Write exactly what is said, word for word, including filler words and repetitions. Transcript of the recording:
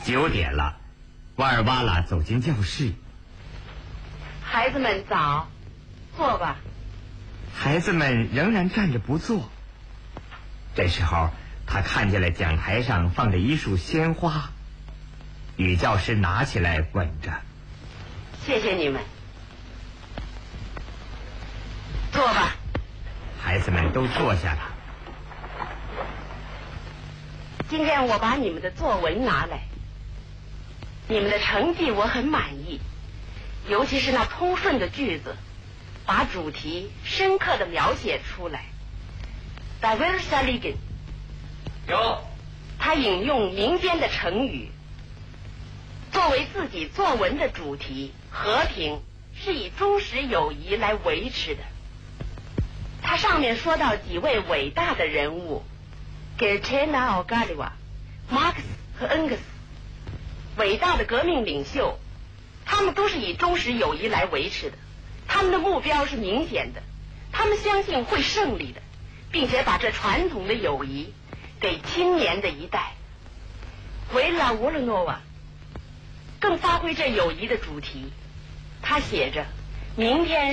九点了，瓦尔瓦拉走进教室。 孩子们早，坐吧。 孩子们仍然站着不坐。这时候他看见了讲台上放着一束鲜花，女教师拿起来吻着。 谢谢你们，坐吧。 孩子们都坐下了。 今天我把你们的作文拿来，你们的成绩我很满意，尤其是那通顺的句子，把主题深刻地描写出来。Diversaligen， 有， 他引用民间的成语，作为自己作文的主题。和平是以忠实友谊来维持的。他上面说到几位伟大的人物 Gaetano Galiwa、Marx 和 Engels， 伟大的革命领袖，他们都是以忠实友谊来维持的。他们的目标是明显的，他们相信会胜利的，并且把这传统的友谊给青年的一代。维拉沃勒诺瓦更发挥这友谊的主题，他写着：明天